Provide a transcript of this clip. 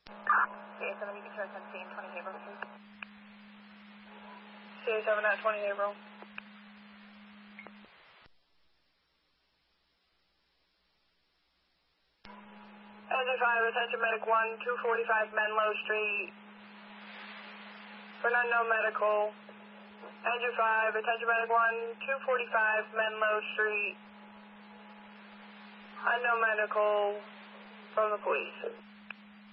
CA7, you can show 17, 20 Haverhill, please. CA7 at 20 Haverhill. Engine 5, attention medic 1, 245 Menlo Street. For an unknown medical. Engine 5, attention medic 1, 245 Menlo Street. Unknown medical from the police.